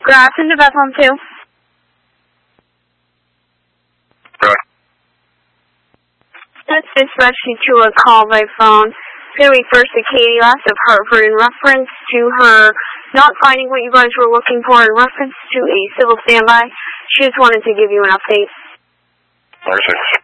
Grafton to Bethlehem 2. Right. Let's dispatch you to a call by phone. It's going to be first to Katie Last of Hartford in reference to her not finding what you guys were looking for in reference to a civil standby. She just wanted to give you an update. Number 6.